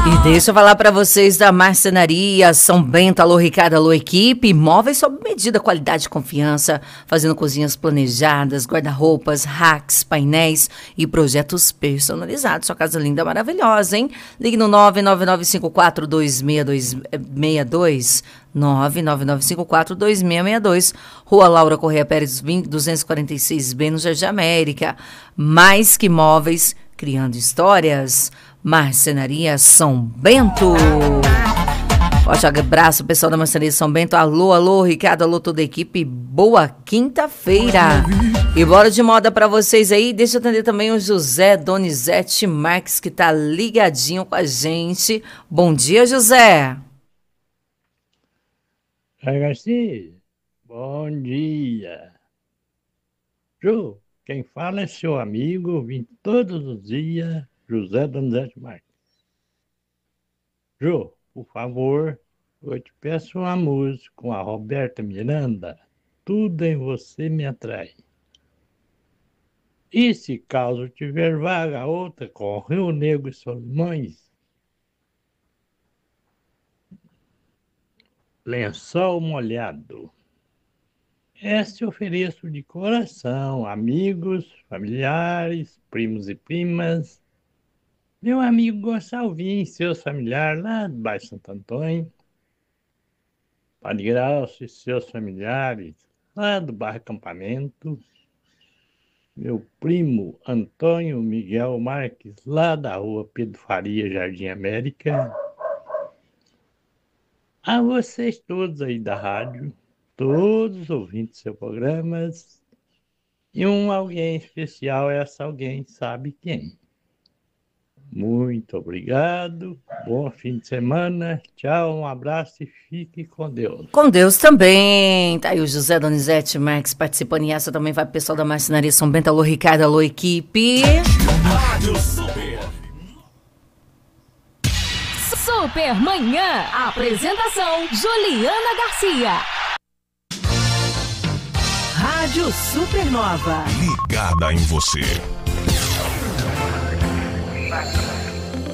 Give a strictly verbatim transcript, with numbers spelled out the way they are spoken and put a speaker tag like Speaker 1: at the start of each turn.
Speaker 1: E deixa eu falar para vocês da Marcenaria São Bento. Alô, Ricardo, alô, equipe. Móveis sob medida, qualidade e confiança. Fazendo cozinhas planejadas, guarda-roupas, racks, painéis e projetos personalizados. Sua casa linda, maravilhosa, hein? Ligue no nove nove nove cinco quatro dois seis dois seis dois. nove nove nove cinco quatro dois seis seis dois. Rua Laura Correia Pérez, duzentos e quarenta e seis B, no Jardim América. Mais que móveis, criando histórias. Marcenaria São Bento. Forte abraço, pessoal da Marcenaria São Bento. Alô, alô, Ricardo, alô, toda a equipe. Boa quinta-feira. E bora de moda pra vocês aí. Deixa eu atender também o José Donizete Marques, que tá ligadinho com a gente. Bom dia, José.
Speaker 2: Oi, Garcia. Bom dia. Ju, quem fala é seu amigo, vim todos os dias, José Donizete Marques. Ju, por favor, eu te peço uma música com a Roberta Miranda, Tudo em Você Me Atrai. E se caso tiver vaga outra com Rio Negro e Solimões, Lençol Molhado. Essa ofereço de coração, amigos, familiares, primos e primas. Meu amigo Gonçalvinho e seus familiares lá do bairro Santo Antônio. Padre Graucio e seus familiares lá do bairro Acampamento. Meu primo Antônio Miguel Marques, lá da rua Pedro Faria, Jardim América. A vocês todos aí da rádio, todos ouvindo seus programas, e um alguém especial, essa alguém sabe quem. Muito obrigado, bom fim de semana, tchau, um abraço e fique com Deus.
Speaker 1: Com Deus também. Tá aí o José Donizete Marques participando, e essa também vai pro pessoal da Marcenaria São Bento. Alô, Ricardo, alô, equipe.
Speaker 3: Rádio Super.
Speaker 4: Super Manhã. Apresentação Juliana Garcia.
Speaker 3: Rádio Supernova. Ligada em você.